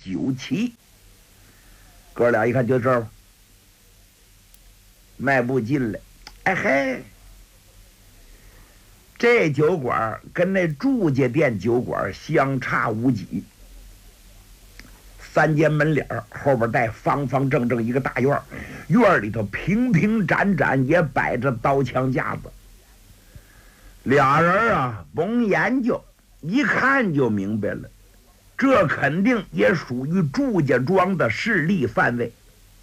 酒旗。哥俩一看就这儿吧，迈步进来，哎嘿，这酒馆跟那祝家店酒馆相差无几。3间门脸后边带方方正正一个大院，院里头平平展展也摆着刀枪架子。俩人啊甭研究，一看就明白了，这肯定也属于祝家庄的势力范围，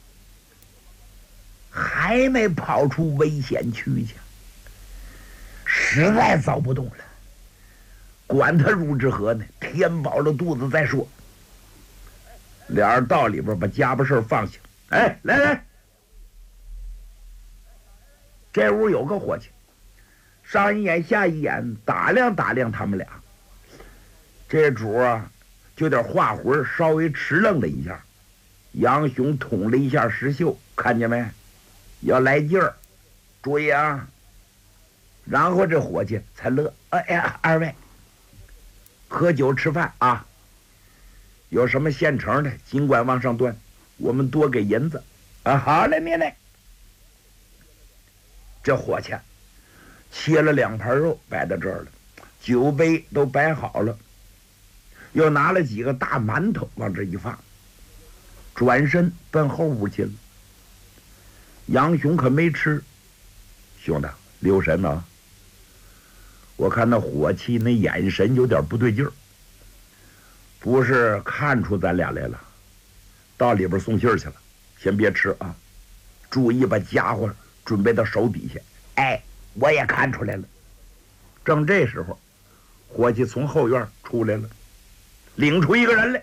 还没跑出危险区去，实在走不动了，管他入之何呢？填饱了肚子再说。俩人到里边把家伙事放下，哎，来来，这屋有个伙计，上一眼下一眼打量打量他们俩。这主啊就点话魂稍微迟愣了一下。杨雄捅了一下石秀，看见没？要来劲儿，注意啊！然后这伙计才乐，哎呀，二位喝酒吃饭啊，有什么现成的尽管往上端，我们多给银子啊。好嘞，你嘞。这伙计切了2盘肉摆在这儿了，酒杯都摆好了，又拿了几个大馒头往这一放，转身奔后屋去了。杨雄可没吃，兄弟留神啊！我看那伙计那眼神有点不对劲儿，不是看出咱俩来了，到里边送信儿去了。先别吃啊，注意把家伙准备到手底下。哎，我也看出来了。正这时候，伙计从后院出来了，领出一个人来。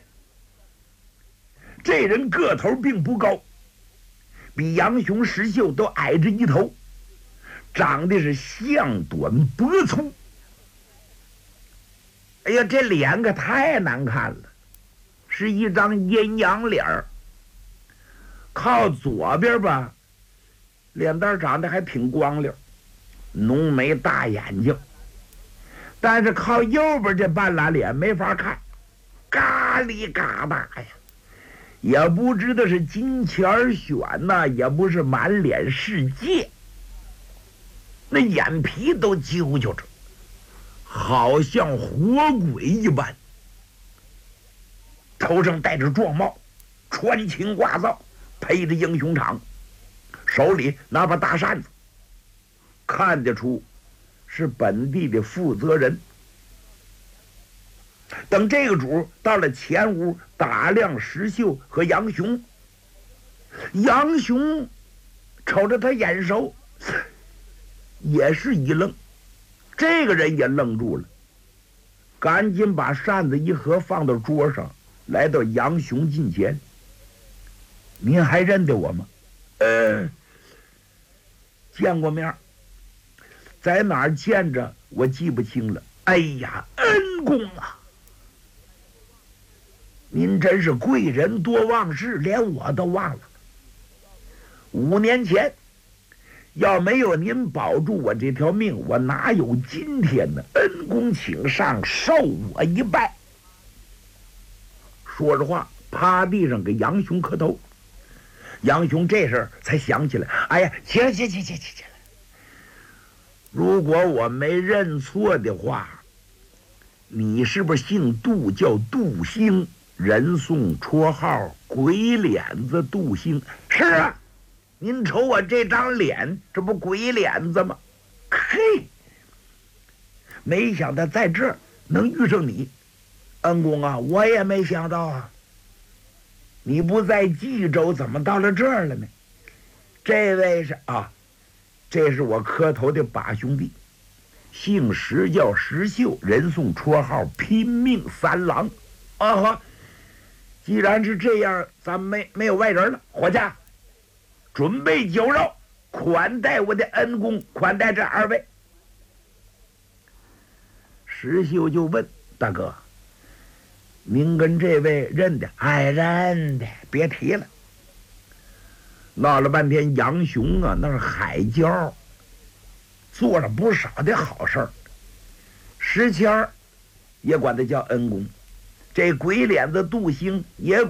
这人个头并不高，比杨雄、石秀都矮着一头，长得是像短脖粗。哎呀，这脸可太难看了，是一张阴阳脸儿。靠左边吧，脸蛋长得还挺光溜，浓眉大眼睛，但是靠右边这半拉脸没法看，嘎里嘎达呀，也不知道是金钱选呐，也不是满脸是戒，那眼皮都揪揪着，好像活鬼一般。头上戴着壮帽，穿青挂皂，配着英雄氅，手里拿把大扇子，看得出是本地的负责人。等这个主到了前屋打量石秀和杨雄，杨雄瞅着他眼熟，也是一愣，这个人也愣住了，赶紧把扇子一合放到桌上，来到杨雄近前。您还认得我吗？见过面，在哪儿见着我记不清了。哎呀，恩公啊，您真是贵人多忘事，连我都忘了。5年前要没有您保住我这条命，我哪有今天呢？恩公请上，受我一拜。说着话，趴地上给杨雄磕头。杨雄这时才想起来，哎呀，起来！如果我没认错的话，你是不是姓杜，叫杜兴，人送绰号鬼脸子杜兴？是啊，您瞅我这张脸，这不鬼脸子吗？嘿，没想到在这儿能遇上你，恩公啊，我也没想到啊。你不在冀州，怎么到了这儿了呢？这位是啊，这是我磕头的把兄弟，姓石，叫石秀，人送绰号拼命三郎。啊，既然是这样，咱们没有外人了，伙计，准备酒肉款待我的恩公，款待这2位。石秀就问大哥，您跟这位认得？哎，认得，别提了。闹了半天，杨雄啊，那是海椒，做了不少的好事儿。石谦也管他叫恩公，这鬼脸子杜兴也